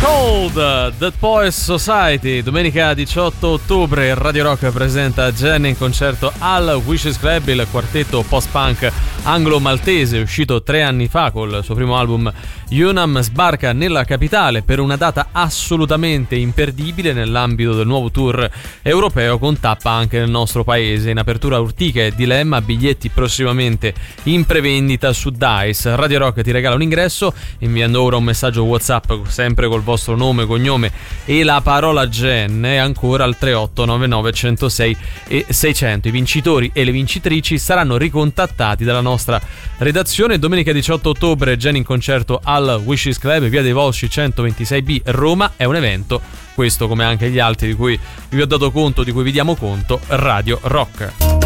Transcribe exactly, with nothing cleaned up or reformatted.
Cold, The Poets Society. Domenica diciotto ottobre Radio Rock presenta Jenny in concerto al Wishes Club, il quartetto post-punk anglo-maltese uscito tre anni fa col suo primo album Unam sbarca nella capitale per una data assolutamente imperdibile nell'ambito del nuovo tour europeo con tappa anche nel nostro paese. In apertura Urtica e Dilemma, biglietti prossimamente in prevendita su Dice. Radio Rock ti regala un ingresso inviando ora un messaggio WhatsApp sempre col vostro nome, cognome e la parola Gen e ancora al tre otto nove nove uno zero sei e seicento. I vincitori e le vincitrici saranno ricontattati dalla nostra redazione. Domenica diciotto ottobre Gen in concerto al Wishes Club, via dei Volsci centoventisei B, Roma. È un evento, questo come anche gli altri di cui vi ho dato conto, di cui vi diamo conto, Radio Rock.